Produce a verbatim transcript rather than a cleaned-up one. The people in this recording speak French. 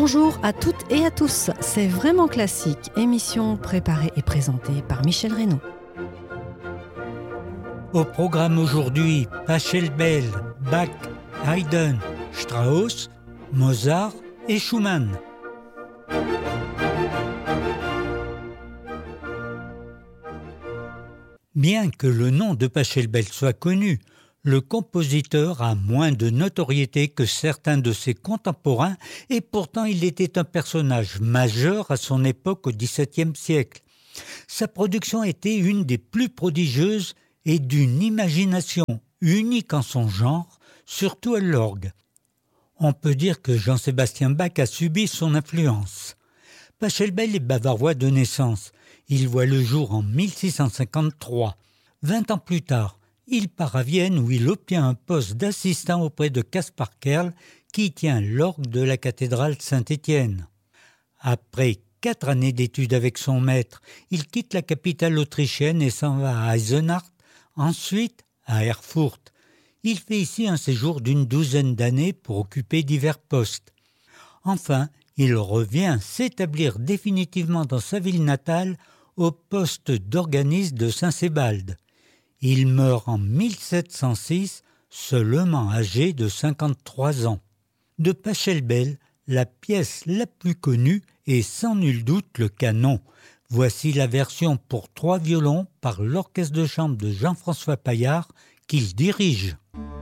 Bonjour à toutes et à tous, c'est Vraiment Classique, émission préparée et présentée par Michel Reynaud. Au programme aujourd'hui, Pachelbel, Bach, Haydn, Strauss, Mozart et Schumann. Bien que le nom de Pachelbel soit connu, le compositeur a moins de notoriété que certains de ses contemporains et pourtant il était un personnage majeur à son époque au dix-septième siècle. Sa production était une des plus prodigieuses et d'une imagination unique en son genre, surtout à l'orgue. On peut dire que Jean-Sébastien Bach a subi son influence. Pachelbel est bavarois de naissance. Il voit le jour en mille six cent cinquante-trois. Vingt ans plus tard, il part à Vienne où il obtient un poste d'assistant auprès de Caspar Kerl qui tient l'orgue de la cathédrale Saint-Étienne. Après quatre années d'études avec son maître, il quitte la capitale autrichienne et s'en va à Eisenach, ensuite à Erfurt. Il fait ici un séjour d'une douzaine d'années pour occuper divers postes. Enfin, il revient s'établir définitivement dans sa ville natale au poste d'organiste de Saint-Sébalde. Il meurt en mille sept cent six, seulement âgé de cinquante-trois ans. De Pachelbel, la pièce la plus connue est sans nul doute le Canon. Voici la version pour trois violons par l'orchestre de chambre de Jean-François Paillard qu'il dirige.